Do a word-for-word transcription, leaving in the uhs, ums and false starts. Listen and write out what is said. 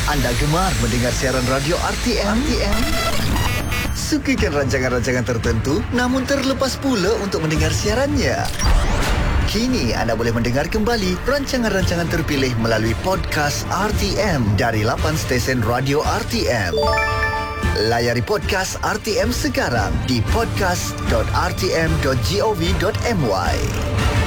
Anda gemar mendengar siaran radio R T M? R T M? Sukakan rancangan-rancangan tertentu namun terlepas pula untuk mendengar siarannya? Kini anda boleh mendengar kembali rancangan-rancangan terpilih melalui podcast R T M dari lapan stesen radio R T M. Layari podcast R T M sekarang di podcast dot r t m dot gov dot my.